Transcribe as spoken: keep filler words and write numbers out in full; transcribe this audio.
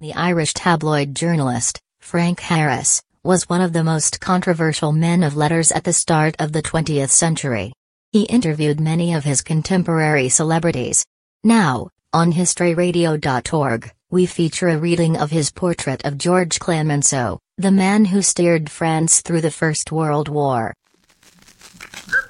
The Irish tabloid journalist, Frank Harris, was one of the most controversial men of letters at the start of the twentieth century. He interviewed many of his contemporary celebrities. Now, on history radio dot org, we feature a reading of his portrait of George Clemenceau, the man who steered France through the First World War. The